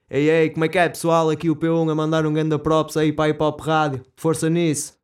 Ei, ei, como é que é, pessoal? Aqui o P1 a mandar um ganda props aí para a Hip Hop Rádio. Força nisso.